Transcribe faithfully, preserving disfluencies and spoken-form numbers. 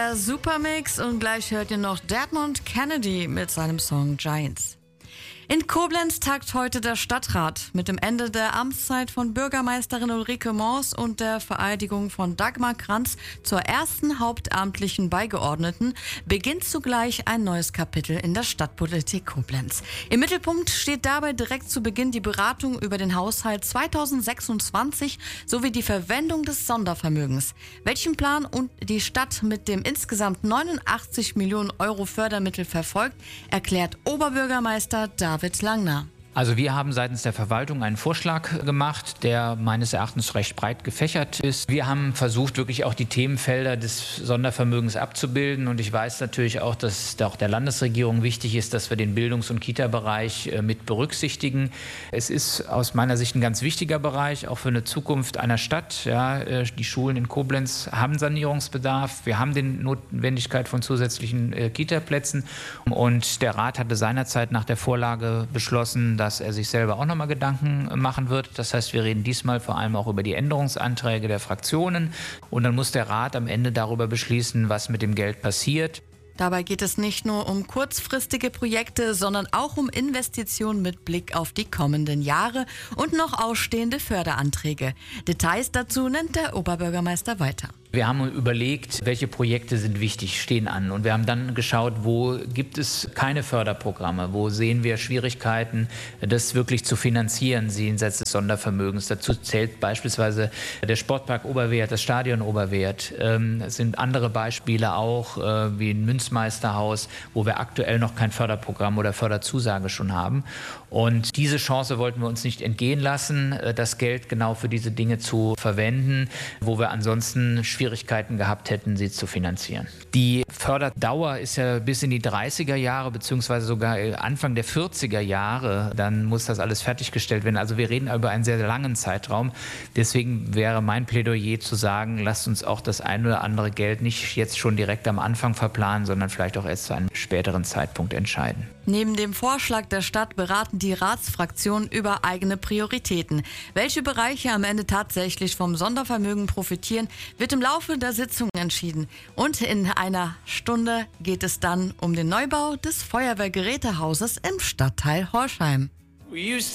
Der Supermix und gleich hört ihr noch Dermot Kennedy mit seinem Song Giants. In Koblenz tagt heute der Stadtrat. Mit dem Ende der Amtszeit von Bürgermeisterin Ulrike Mors und der Vereidigung von Dagmar Kranz zur ersten hauptamtlichen Beigeordneten beginnt zugleich ein neues Kapitel in der Stadtpolitik Koblenz. Im Mittelpunkt steht dabei direkt zu Beginn die Beratung über den Haushalt zweitausendsechsundzwanzig sowie die Verwendung des Sondervermögens. Welchen Plan und die Stadt mit dem insgesamt neunundachtzig Millionen Euro Fördermittel verfolgt, erklärt Oberbürgermeister David Langner. Also wir haben seitens der Verwaltung einen Vorschlag gemacht, der meines Erachtens recht breit gefächert ist. Wir haben versucht, wirklich auch die Themenfelder des Sondervermögens abzubilden. Und ich weiß natürlich auch, dass auch der Landesregierung wichtig ist, dass wir den Bildungs- und Kita-Bereich mit berücksichtigen. Es ist aus meiner Sicht ein ganz wichtiger Bereich, auch für eine Zukunft einer Stadt. Ja, die Schulen in Koblenz haben Sanierungsbedarf. Wir haben die Notwendigkeit von zusätzlichen Kita-Plätzen. Und der Rat hatte seinerzeit nach der Vorlage beschlossen, dass er sich selber auch nochmal Gedanken machen wird. Das heißt, wir reden diesmal vor allem auch über die Änderungsanträge der Fraktionen. Und dann muss der Rat am Ende darüber beschließen, was mit dem Geld passiert. Dabei geht es nicht nur um kurzfristige Projekte, sondern auch um Investitionen mit Blick auf die kommenden Jahre und noch ausstehende Förderanträge. Details dazu nennt der Oberbürgermeister weiter. Wir haben überlegt, welche Projekte sind wichtig, stehen an. Und wir haben dann geschaut, wo gibt es keine Förderprogramme, wo sehen wir Schwierigkeiten, das wirklich zu finanzieren, jenseits des Sondervermögens. Dazu zählt beispielsweise der Sportpark Oberwert, das Stadion Oberwert. Ähm, es sind andere Beispiele auch, äh, wie ein Münzmeisterhaus, wo wir aktuell noch kein Förderprogramm oder Förderzusage schon haben. Und diese Chance wollten wir uns nicht entgehen lassen, das Geld genau für diese Dinge zu verwenden, wo wir ansonsten Schwierigkeiten gehabt hätten, sie zu finanzieren. Die Förderdauer ist ja bis in die dreißiger Jahre beziehungsweise sogar Anfang der vierziger Jahre. Dann muss das alles fertiggestellt werden. Also wir reden über einen sehr, sehr langen Zeitraum. Deswegen wäre mein Plädoyer zu sagen, lasst uns auch das ein oder andere Geld nicht jetzt schon direkt am Anfang verplanen, sondern vielleicht auch erst zu einem späteren Zeitpunkt entscheiden. Neben dem Vorschlag der Stadt beraten die Ratsfraktionen über eigene Prioritäten. Welche Bereiche am Ende tatsächlich vom Sondervermögen profitieren, wird im Laufe der Sitzung entschieden. Und in einer Stunde geht es dann um den Neubau des Feuerwehrgerätehauses im Stadtteil Horschheim.